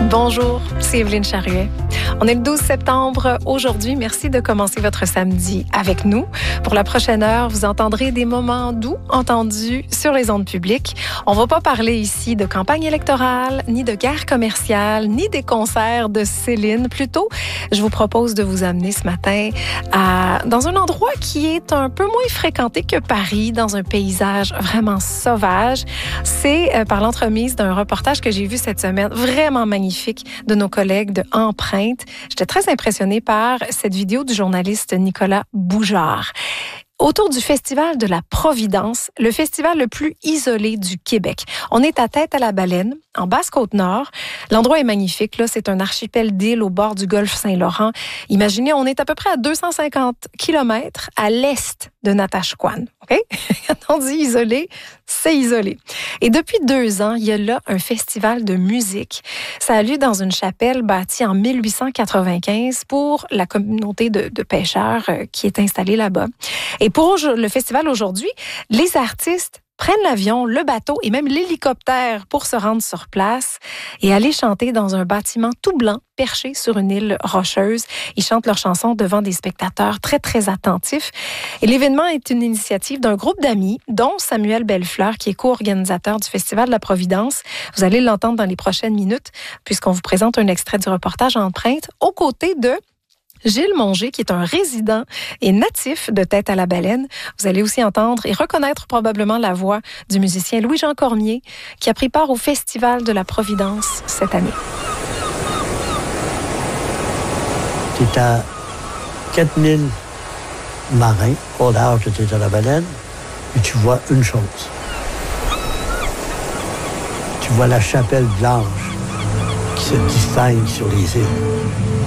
Bonjour, c'est Evelyne Charruet. On est le 12 septembre aujourd'hui. Merci de commencer votre samedi avec nous. Pour la prochaine heure, vous entendrez des moments doux entendus sur les ondes publiques. On va pas parler ici de campagne électorale, ni de guerre commerciale, ni des concerts de Céline. Plutôt, je vous propose de vous amener ce matin dans un endroit qui est un peu moins fréquenté que Paris, dans un paysage vraiment sauvage. C'est par l'entremise d'un reportage que j'ai vu cette semaine, vraiment magnifique, de nos collègues de Empreinte. J'étais très impressionnée par cette vidéo du journaliste Nicolas Boujard. Autour du Festival de la Providence, le festival le plus isolé du Québec. On est à Tête-à-la-Baleine, en Basse-Côte-Nord. L'endroit est magnifique, là. C'est un archipel d'îles au bord du golfe Saint-Laurent. Imaginez, on est à peu près à 250 kilomètres à l'est de Natashquan. Okay? Quand on dit isolé, c'est isolé. Et depuis 2 ans, il y a là un festival de musique. Ça a lieu dans une chapelle bâtie en 1895 pour la communauté de pêcheurs qui est installée là-bas. Et pour le festival aujourd'hui, les artistes prennent l'avion, le bateau et même l'hélicoptère pour se rendre sur place et aller chanter dans un bâtiment tout blanc perché sur une île rocheuse. Ils chantent leurs chansons devant des spectateurs très, très attentifs. Et l'événement est une initiative d'un groupe d'amis, dont Samuel Bellefleur, qui est co-organisateur du Festival de la Providence. Vous allez l'entendre dans les prochaines minutes, puisqu'on vous présente un extrait du reportage Empreinte, aux côtés de Gilles Mongé, qui est un résident et natif de Tête-à-la-Baleine. Vous allez aussi entendre et reconnaître probablement la voix du musicien Louis-Jean Cormier, qui a pris part au Festival de la Providence cette année. C'est à 4000 marins au large de Tête-à-la-Baleine et tu vois une chose. Tu vois la chapelle blanche qui se distingue sur les îles.